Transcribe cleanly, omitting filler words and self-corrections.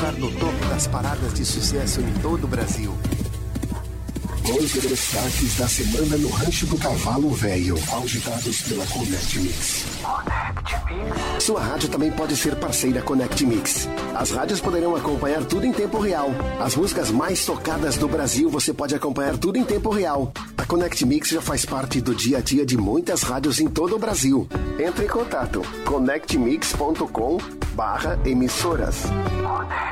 colocar no topo das paradas de sucesso em todo o Brasil. Os destaques da semana no Rancho do Cavalo Velho, auditados pela Connect Mix. Sua rádio também pode ser parceira Connect Mix. As rádios poderão acompanhar tudo em tempo real. As músicas mais tocadas do Brasil, você pode acompanhar tudo em tempo real. A Connect Mix já faz parte do dia a dia de muitas rádios em todo o Brasil. Entre em contato, connectmix.com/emissoras.